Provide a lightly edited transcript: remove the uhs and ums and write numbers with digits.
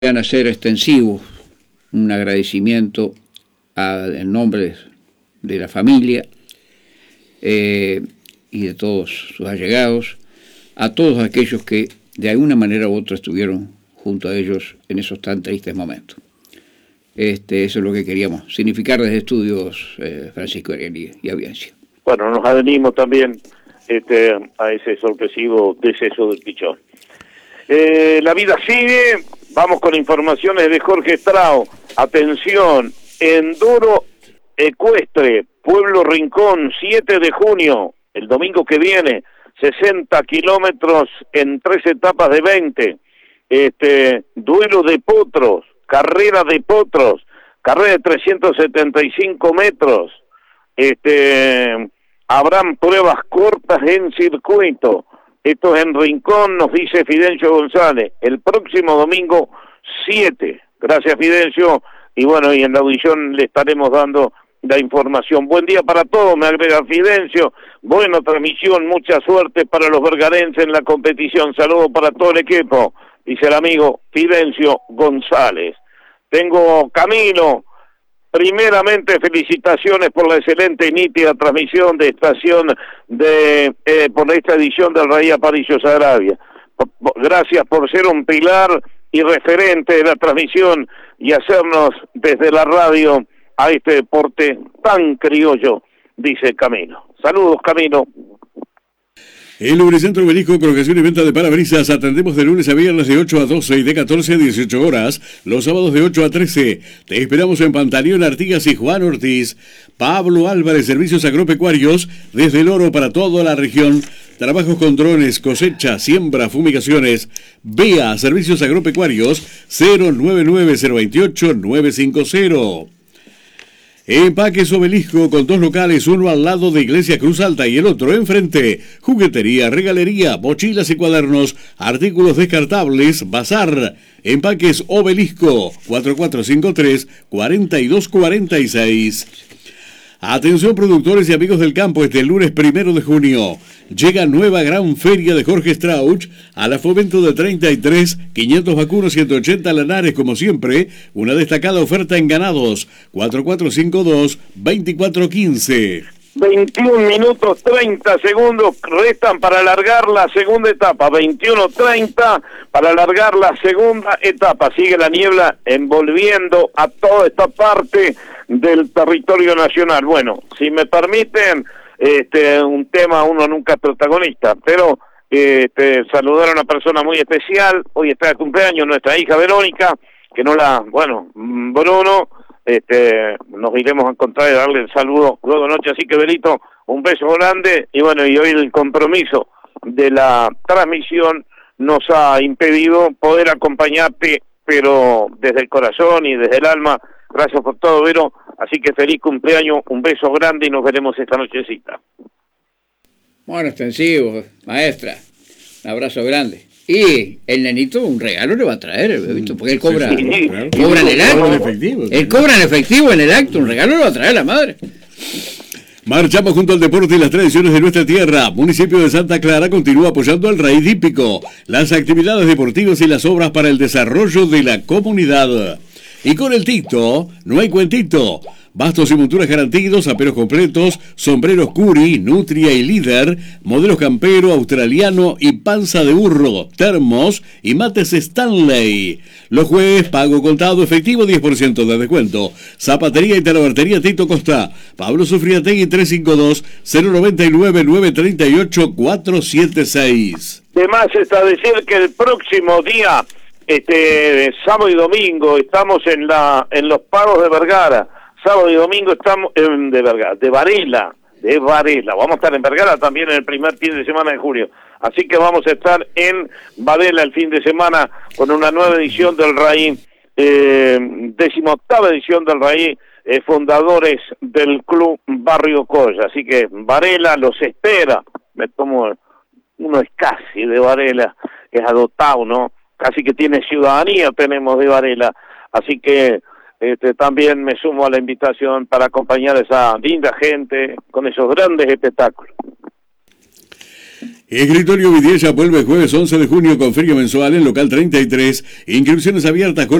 van a ser extensivos un agradecimiento en nombre de la familia y de todos sus allegados, a todos aquellos que de alguna manera u otra estuvieron junto a ellos en esos tan tristes momentos. Eso es lo que queríamos significar desde Estudios Francisco Ariel y Audiencia. Bueno, nos adherimos también a ese sorpresivo deceso del Pichón. La vida sigue, vamos con informaciones de Jorge Estrao. Atención, enduro ecuestre, Pueblo Rincón, 7 de junio, el domingo que viene, 60 kilómetros en 3 etapas de 20. Duelo de potros, carrera de potros, carrera de 375 metros. Habrán pruebas cortas en circuito. Esto es en Rincón, nos dice Fidencio González. El próximo domingo 7. Gracias, Fidencio. Y bueno, y en la audición le estaremos dando la información. Buen día para todos, me agrega Fidencio. Buena transmisión, mucha suerte para los vergarenses en la competición. Saludos para todo el equipo, dice el amigo Fidencio González. Tengo Camilo. Primeramente, felicitaciones por la excelente y nítida transmisión de estación por esta edición del Rey Aparicio Saravia. Gracias por ser un pilar y referente de la transmisión y hacernos desde la radio a este deporte tan criollo, dice Camilo. Saludos, Camilo. En Lubricentro Obelisco, colocación y venta de parabrisas, atendemos de lunes a viernes de 8 a 12 y de 14 a 18 horas, los sábados de 8 a 13. Te esperamos en Pantaleón Artigas y Juan Ortiz. Pablo Álvarez, servicios agropecuarios, desde el Oro para toda la región. Trabajos con drones, cosecha, siembra, fumigaciones. Vea, servicios agropecuarios, 099-028-950. Empaques Obelisco con 2 locales, uno al lado de Iglesia Cruz Alta y el otro enfrente. Juguetería, regalería, mochilas y cuadernos, artículos descartables, bazar. Empaques Obelisco, 4453-4246. Atención productores y amigos del campo, este lunes 1 de junio llega nueva gran feria de Jorge Strauch a la Fomento de 33, 500 vacunos, 180 lanares como siempre, una destacada oferta en ganados, 4452-2415. 21 minutos 30 segundos restan para alargar la segunda etapa, 21:30 para alargar la segunda etapa. Sigue la niebla envolviendo a toda esta parte del territorio nacional. Bueno, si me permiten, un tema uno nunca es protagonista, pero saludar a una persona muy especial. Hoy está de cumpleaños nuestra hija Verónica, que Bruno, nos iremos a encontrar y darle el saludo luego de noche, así que Belito, un beso grande, y bueno, y hoy el compromiso de la transmisión nos ha impedido poder acompañarte, pero desde el corazón y desde el alma, gracias por todo, Vero, así que feliz cumpleaños, un beso grande y nos veremos esta nochecita. Bueno, extensivo, maestra, un abrazo grande. Y el nenito un regalo le va a traer, porque él cobra, cobra en el acto. Él cobra en efectivo en el acto, un regalo le va a traer la madre. Marchamos junto al deporte y las tradiciones de nuestra tierra. Municipio de Santa Clara continúa apoyando al Raíz Hípico, las actividades deportivas y las obras para el desarrollo de la comunidad. Y con el Tito, no hay cuentito. Bastos y monturas garantidos, aperos completos, sombreros Curi, Nutria y Líder, modelos campero, australiano y panza de burro, termos y mates Stanley. Los jueves, pago contado, efectivo, 10% de descuento. Zapatería y talabartería Tito Costa. Pablo Sufriategui, 352-099-938-476. De más está decir que el próximo día, sábado y domingo, estamos en los pagos de Vergara. Sábado y domingo estamos de Varela. Vamos a estar en Vergara también en el primer fin de semana de julio. Así que vamos a estar en Varela el fin de semana con una nueva edición del RAI, 18ª edición del RAI, fundadores del Club Barrio Colla. Así que Varela los espera. Uno es casi de Varela, es adoptado, ¿no? Casi que tiene ciudadanía tenemos de Varela. Así que también me sumo a la invitación para acompañar a esa linda gente con esos grandes espectáculos. Escritorio Vidilla vuelve jueves 11 de junio con feria mensual en local 33. Inscripciones abiertas con